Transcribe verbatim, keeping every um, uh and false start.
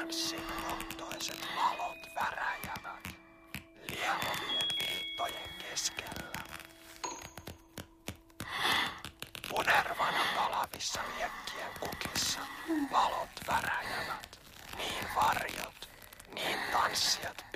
oranssinottoiset valot väräjävät liehovien viittojen keskellä. Punervana talavissa liekkien kukissa valot väräjävät, niin varjot, niin tanssijat